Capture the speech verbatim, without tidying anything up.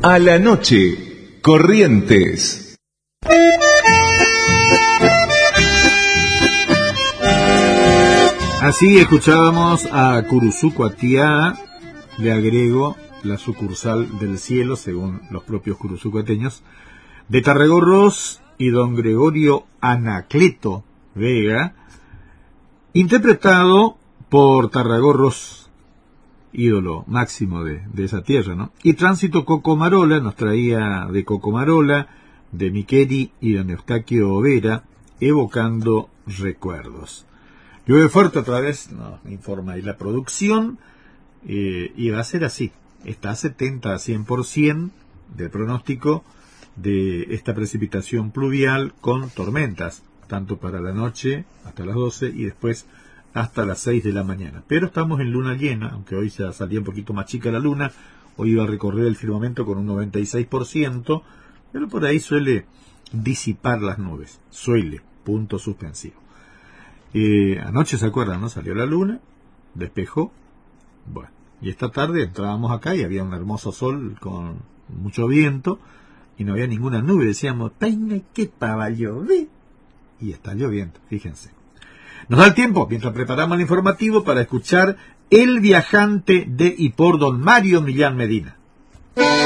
A la noche, Corrientes. Así escuchábamos a Curuzucoatiá, le agrego la sucursal del cielo, según los propios curuzucoateños, de Tarragorros y don Gregorio Anacleto Vega, interpretado por Tarragorros, ídolo máximo de, de esa tierra, ¿no? Y Tránsito Cocomarola nos traía de Cocomarola, de Miqueri y de Eustaquio Vera, evocando recuerdos. Llueve fuerte otra vez, nos informa ahí la producción, eh, y va a ser así. Está a setenta a cien por ciento del pronóstico de esta precipitación pluvial con tormentas, tanto para la noche hasta las doce y después hasta las seis de la mañana. Pero estamos en luna llena, aunque hoy ya salía un poquito más chica la luna, hoy iba a recorrer el firmamento con un noventa y seis por ciento, pero por ahí suele disipar las nubes, suele, punto suspensivo. Eh, anoche se acuerdan, ¿no? Salió la luna, despejó, bueno, y esta tarde entrábamos acá y había un hermoso sol con mucho viento y no había ninguna nube, decíamos, peine que para llover, y está lloviendo, fíjense. Nos da el tiempo, mientras preparamos el informativo, para escuchar El viajante de y por don Mario Millán Medina.